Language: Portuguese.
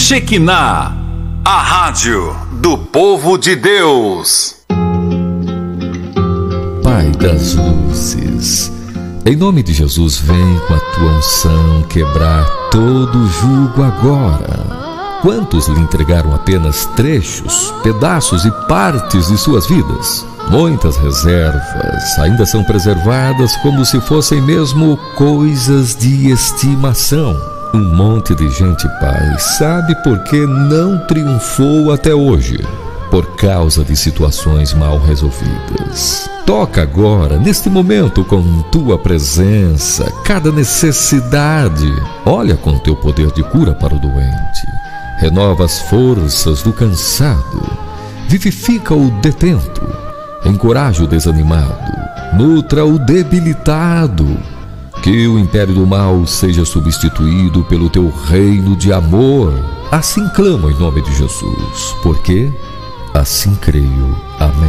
Shekinah, a rádio do povo de Deus. Pai das luzes, em nome de Jesus, vem com a tua unção quebrar todo jugo agora. Quantos lhe entregaram apenas trechos, pedaços e partes de suas vidas? Muitas reservas ainda são preservadas como se fossem mesmo coisas de estimação. Um monte de gente, Pai, sabe por que não triunfou até hoje? Por causa de situações mal resolvidas. Toca agora, neste momento, com tua presença, cada necessidade. Olha com teu poder de cura para o doente. Renova as forças do cansado. Vivifica o detento. Encoraja o desanimado. Nutra o debilitado. Que o império do mal seja substituído pelo teu reino de amor. Assim clamo em nome de Jesus, porque assim creio. Amém.